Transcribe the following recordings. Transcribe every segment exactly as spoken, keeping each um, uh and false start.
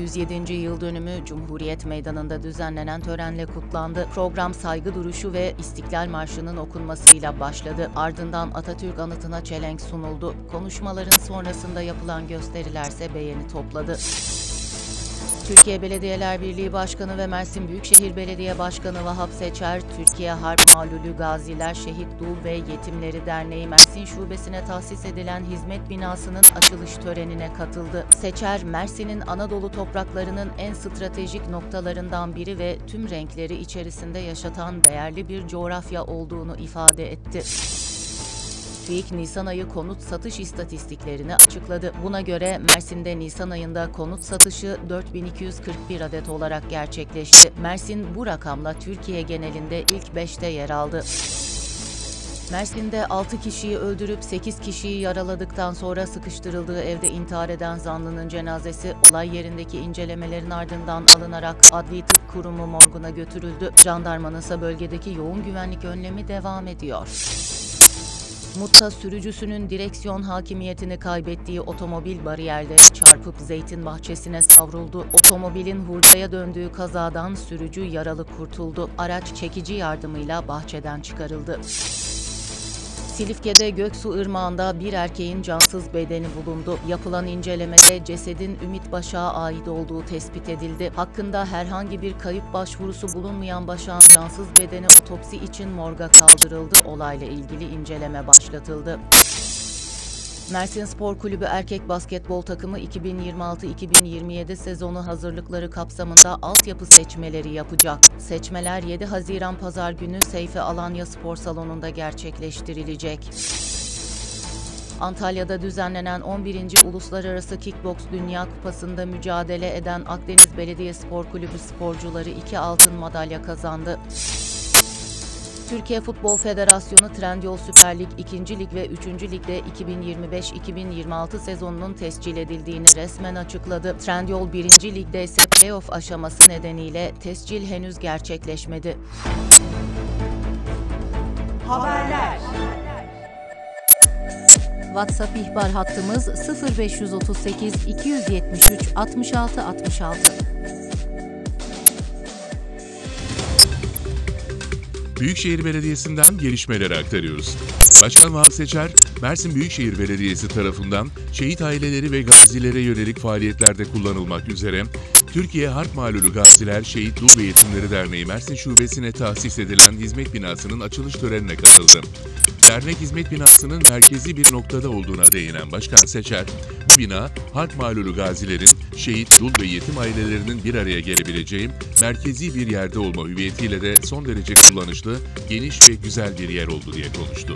yüz yedinci yıl dönümü Cumhuriyet Meydanı'nda düzenlenen törenle kutlandı. Program saygı duruşu ve İstiklal Marşı'nın okunmasıyla başladı. Ardından Atatürk anıtına çelenk sunuldu. Konuşmaların sonrasında yapılan gösterilerse beğeni topladı. Türkiye Belediyeler Birliği Başkanı ve Mersin Büyükşehir Belediye Başkanı Vahap Seçer, Türkiye Harp Mağlulü Gaziler, Şehit Dul ve Yetimleri Derneği Mersin Şubesi'ne tahsis edilen hizmet binasının açılış törenine katıldı. Seçer, Mersin'in Anadolu topraklarının en stratejik noktalarından biri ve tüm renkleri içerisinde yaşatan değerli bir coğrafya olduğunu ifade etti. TÜİK Nisan ayı konut satış istatistiklerini açıkladı. Buna göre Mersin'de Nisan ayında konut satışı dört bin iki yüz kırk bir adet olarak gerçekleşti. Mersin bu rakamla Türkiye genelinde ilk beşte yer aldı. Mersin'de altı kişiyi öldürüp sekiz kişiyi yaraladıktan sonra sıkıştırıldığı evde intihar eden zanlının cenazesi olay yerindeki incelemelerin ardından alınarak Adli Tıp Kurumu morguna götürüldü. Jandarmanın ise bölgedeki yoğun güvenlik önlemi devam ediyor. Mut'ta sürücüsünün direksiyon hakimiyetini kaybettiği otomobil bariyerlere çarpıp zeytin bahçesine savruldu. Otomobilin hurdaya döndüğü kazadan sürücü yaralı kurtuldu. Araç çekici yardımıyla bahçeden çıkarıldı. Silifke'de Göksu Irmağı'nda bir erkeğin cansız bedeni bulundu. Yapılan incelemede cesedin Ümit Başak'a ait olduğu tespit edildi. Hakkında herhangi bir kayıp başvurusu bulunmayan Başak'ın cansız bedeni otopsi için morga kaldırıldı. Olayla ilgili inceleme başlatıldı. Mersin Spor Kulübü erkek basketbol takımı iki bin yirmi altı iki bin yirmi yedi sezonu hazırlıkları kapsamında altyapı seçmeleri yapacak. Seçmeler yedi Haziran Pazar günü Seyfi Alanya Spor Salonu'nda gerçekleştirilecek. Antalya'da düzenlenen on birinci Uluslararası Kickboks Dünya Kupası'nda mücadele eden Akdeniz Belediyespor Kulübü sporcuları iki altın madalya kazandı. Türkiye Futbol Federasyonu Trendyol Süper Lig, ikinci Lig ve üçüncü Lig'de iki bin yirmi beş iki bin yirmi altı sezonunun tescil edildiğini resmen açıkladı. Trendyol birinci Lig'de ise playoff aşaması nedeniyle tescil henüz gerçekleşmedi. Haberler. WhatsApp ihbar hattımız sıfır beş otuz sekiz iki yüz yetmiş üç altmış altı altmış altı. Büyükşehir Belediyesi'nden gelişmeleri aktarıyoruz. Başkan Vahap Seçer, Mersin Büyükşehir Belediyesi tarafından şehit aileleri ve gazilere yönelik faaliyetlerde kullanılmak üzere Türkiye Harp Mağlulü Gaziler, Şehit Dul ve Yetimleri Derneği Mersin Şubesi'ne tahsis edilen hizmet binasının açılış törenine katıldı. Dernek hizmet binasının merkezi bir noktada olduğuna değinen Başkan Seçer, bu bina harp mağlulü gazilerin, şehit, dul ve yetim ailelerinin bir araya gelebileceği merkezi bir yerde olma hüviyetiyle de son derece kullanışlı, geniş ve güzel bir yer oldu diye konuştu.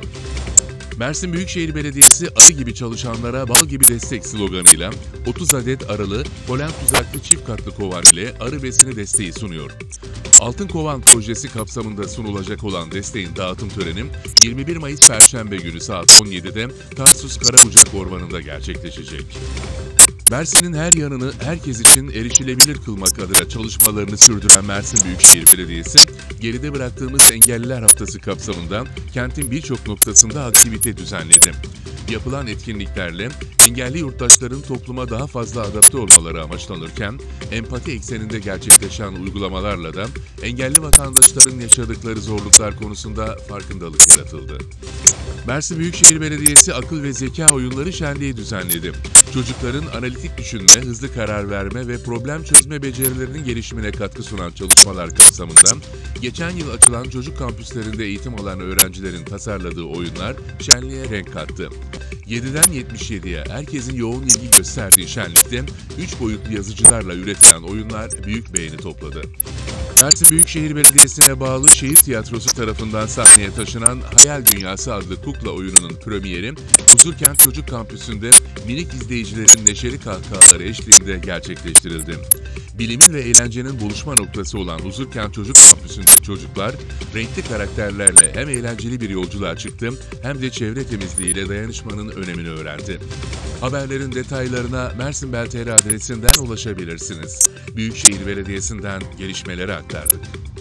Mersin Büyükşehir Belediyesi arı gibi çalışanlara bal gibi destek sloganıyla otuz adet arılı, polen tuzaklı çift katlı kovan ile arı besini desteği sunuyor. Altın Kovan projesi kapsamında sunulacak olan desteğin dağıtım töreni yirmi bir Mayıs Perşembe günü saat on yedide Tarsus Karabucak Ormanı'nda gerçekleşecek. Mersin'in her yanını herkes için erişilebilir kılmak adına çalışmalarını sürdüren Mersin Büyükşehir Belediyesi, geride bıraktığımız Engelliler Haftası kapsamında kentin birçok noktasında aktivite düzenledi. Yapılan etkinliklerle engelli yurttaşların topluma daha fazla adapte olmaları amaçlanırken, empati ekseninde gerçekleşen uygulamalarla da engelli vatandaşların yaşadıkları zorluklar konusunda farkındalık yaratıldı. Mersin Büyükşehir Belediyesi akıl ve zeka oyunları şenliği düzenledi. Çocukların analitik düşünme, hızlı karar verme ve problem çözme becerilerinin gelişimine katkı sunan çalışmalar kapsamında geçen yıl açılan çocuk kampüslerinde eğitim alan öğrencilerin tasarladığı oyunlar şenliğe renk kattı. yediden yetmiş yediye herkesin yoğun ilgi gösterdiği şenlikte üç boyutlu yazıcılarla üretilen oyunlar büyük beğeni topladı. Mersin Büyükşehir Belediyesi'ne bağlı Şehir Tiyatrosu tarafından sahneye taşınan Hayal Dünyası adlı kukla oyununun premieri Huzurkent Çocuk Kampüsü'nde minik izleyicilerin neşeli kahkahaları eşliğinde gerçekleştirildi. Bilimin ve eğlencenin buluşma noktası olan Huzurkent Çocuk Kampüsü'ndeki çocuklar renkli karakterlerle hem eğlenceli bir yolculuğa çıktı hem de çevre temizliğiyle dayanışmanın önemini öğrendi. Haberlerin detaylarına Mersin Bel T R adresinden ulaşabilirsiniz. Büyükşehir Belediyesi'nden gelişmeleri aktardık.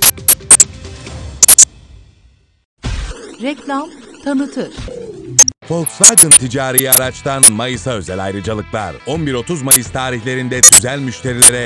Reklam tanıtır. Volkswagen ticari araçtan Mayıs'a özel ayrıcalıklar. on bir otuz Mayıs tarihlerinde özel müşterilere